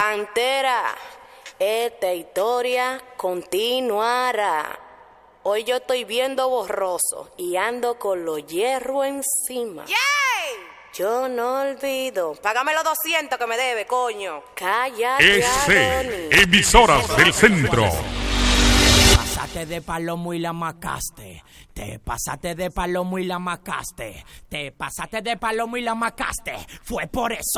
Pantera, esta historia continuará. Hoy yo estoy viendo borroso y ando con los hierros encima. ¡Yay! Yo no olvido. Págame los 200 que me debe, coño. Cállate, Adonis. Emisoras del Centro. Pasaste de palomo y la macaste. Te pasaste de palomo y la macaste. Te pasaste de palomo y la macaste. Fue por eso